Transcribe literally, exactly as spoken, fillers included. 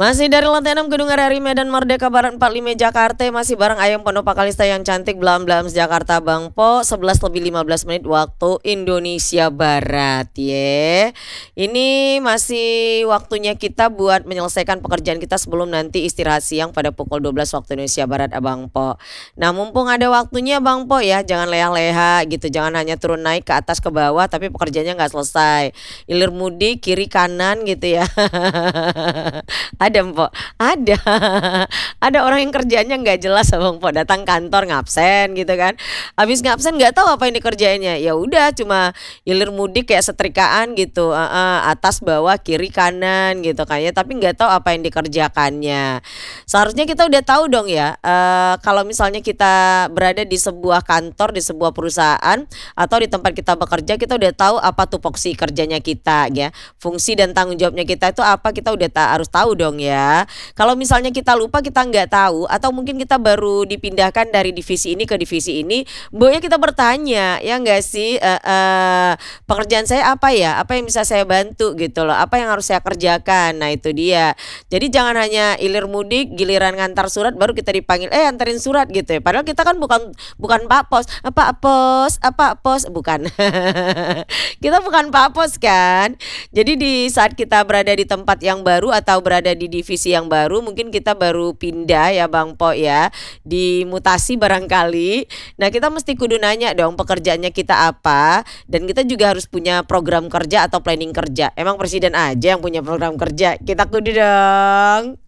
Masih dari lantai enam Gedung R R I Medan Merdeka Barat empat puluh lima Jakarta. Masih bareng Ayam Pondok Pakalista yang cantik Blam-Blams Jakarta Bang Po. Sebelas lebih lima belas menit waktu Indonesia Barat ya. Ini masih waktunya kita buat menyelesaikan pekerjaan kita sebelum nanti istirahat siang pada pukul dua belas waktu Indonesia Barat Abang Po. Nah mumpung ada waktunya Bang Po ya, jangan leha-leha gitu. Jangan hanya turun naik ke atas ke bawah tapi pekerjaannya nggak selesai. Ilir mudik kiri kanan gitu ya. Ada Mpok, ada ada orang yang kerjanya nggak jelas Bang Po, datang kantor ngabsen gitu kan, habis ngabsen nggak tahu apa yang dikerjainnya, ya udah cuma hilir mudik kayak setrikaan gitu, uh, uh, atas bawah kiri kanan gitu kayaknya, tapi nggak tahu apa yang dikerjakannya. Seharusnya kita udah tahu dong ya, uh, kalau misalnya kita berada di sebuah kantor, di sebuah perusahaan atau di tempat kita bekerja, kita udah tahu apa tupoksi kerjanya kita ya, fungsi dan tanggung jawabnya kita itu apa, kita udah ta- harus tahu dong ya. Kalau misalnya kita lupa, kita nggak tahu, atau mungkin kita baru dipindahkan dari divisi ini ke divisi ini, boya kita bertanya ya nggak sih, uh, uh, pekerjaan saya apa ya, apa yang bisa saya bantu gitu loh, apa yang harus saya kerjakan. Nah itu dia. Jadi jangan hanya ilir mudik giliran ngantar surat baru kita dipanggil eh anterin surat gitu ya, padahal kita kan bukan bukan Pak Pos, apa pos apa pos bukan. Kita bukan Pak Pos kan. Jadi di saat kita berada di tempat yang baru atau berada di divisi yang baru, mungkin kita baru pindah ya Bang Po ya, dimutasi barangkali. Nah kita mesti kudu nanya dong pekerjaannya kita apa, dan kita juga harus punya program kerja atau planning kerja. Emang presiden aja yang punya program kerja, kita kudu dong